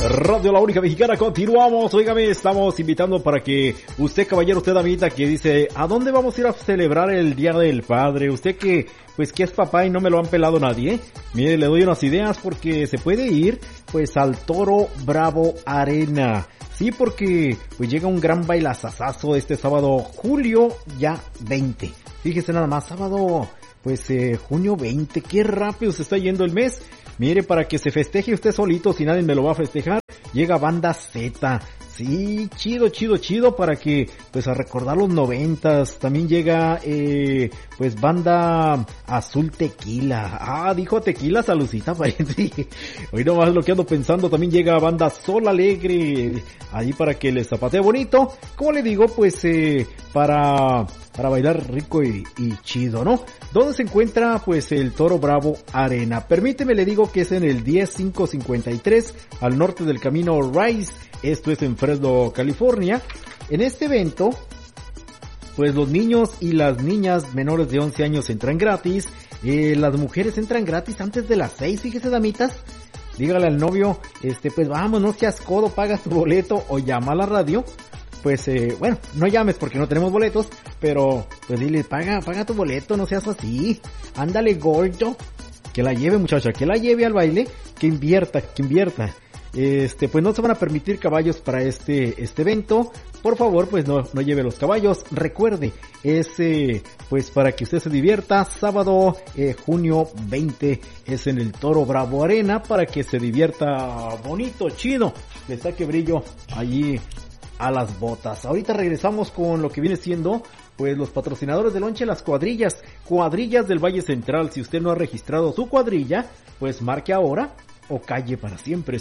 Radio La Única Mexicana, continuamos. Óigame, estamos invitando para que usted, caballero, usted, damita, que dice, ¿a dónde vamos a ir a celebrar el Día del Padre? Usted que, pues que es papá y no me lo han pelado nadie. Mire, le doy unas ideas porque se puede ir, pues, al Toro Bravo Arena. Sí, porque, pues, llega un gran bailazazazo este sábado, julio ya 20. Fíjese nada más, sábado, pues, junio 20. Qué rápido se está yendo el mes. Mire, para que se festeje usted solito, si nadie me lo va a festejar, llega Banda Z. Sí, chido, para que, pues, a recordar los 90s. También llega, pues, Banda Azul Tequila. Ah, dijo Tequila, Salucita, parece. Hoy nomás lo que ando pensando, también llega Banda Sol Alegre. Ahí para que les zapatee bonito. Como le digo, pues, para bailar rico y chido, ¿no? ¿Dónde se encuentra, pues, el Toro Bravo Arena? Permíteme, le digo que es en el 10553, al norte del camino Rice. Esto es en Fresno, California. En este evento, pues, los niños y las niñas menores de 11 años entran gratis. Las mujeres entran gratis antes de las 6, fíjese, damitas. Dígale al novio, pues, vamos, no seas codo, pagas tu boleto o llama a la radio. Pues, bueno, no llames porque no tenemos boletos, pero, pues, dile, paga tu boleto, no seas así. Ándale, gordo. Que la lleve, muchacha, que la lleve al baile, que invierta. Pues no se van a permitir caballos para este evento. Por favor, pues no lleve los caballos. Recuerde, pues para que usted se divierta, sábado, junio 20, es en el Toro Bravo Arena, para que se divierta bonito, chido, le saque brillo allí a las botas. Ahorita regresamos con lo que viene siendo, pues, los patrocinadores del lonche, las cuadrillas del Valle Central. Si usted no ha registrado su cuadrilla, pues marque ahora o calle para siempre.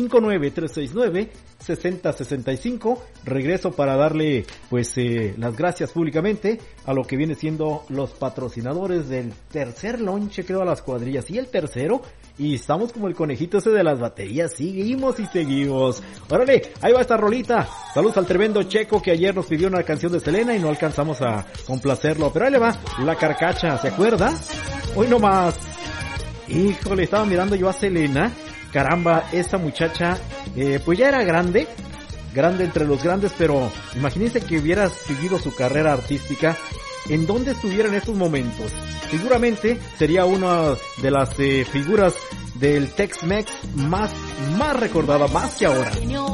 559-369-6065. Regreso para darle, pues, las gracias públicamente a lo que viene siendo los patrocinadores del tercer lonche, creo, a las cuadrillas. Y el tercero, y estamos como el conejito ese de las baterías. Seguimos y seguimos. Órale, ahí va esta rolita. Saludos al tremendo Checo, que ayer nos pidió una canción de Selena y no alcanzamos a complacerlo. Pero ahí le va, La Carcacha, ¿se acuerda? Hoy nomás. Híjole, estaba mirando yo a Selena. Caramba, esta muchacha, pues ya era grande entre los grandes, pero imagínense que hubiera seguido su carrera artística. ¿En dónde estuviera en estos momentos? Seguramente sería una de las figuras del Tex-Mex más recordada, más que ahora.